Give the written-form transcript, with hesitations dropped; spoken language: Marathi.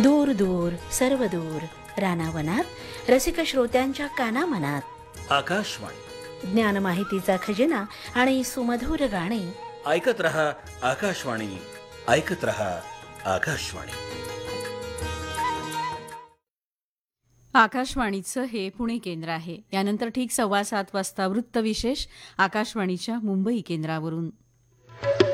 दूर दूर सर्व दूर रानावनात रसिक श्रोत्यांच्या कानामनात आकाशवाणी ज्ञान माहितीचा खजिना आणि सुमधुर गाणी. ऐकत रहा आकाशवाणी, ऐकत रहा आकाशवाणी. आकाशवाणीचं हे पुणे केंद्र आहे. यानंतर ठीक 7:15 वाजता वृत्तविशेष आकाशवाणीच्या मुंबई केंद्रावरून.